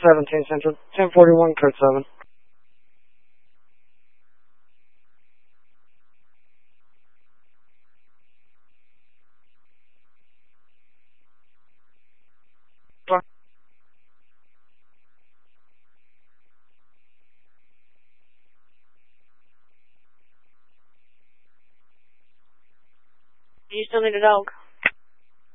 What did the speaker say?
17 Central, 1041, code 7. Do you still need a dog?